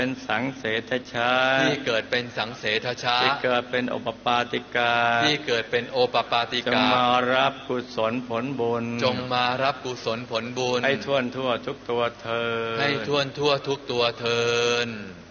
เป็นสังเสทชาที่เกิดเป็นสังเสทชาที่เกิดเป็นโอปปาติกาที่เกิดเป็นโอปปาติกาจงมารับกุศลผลบุญจงมารับกุศลผลบุญให้ท่วนทั่วทุกตัวเธอให้ท่วนทั่วทุกตัวเธอ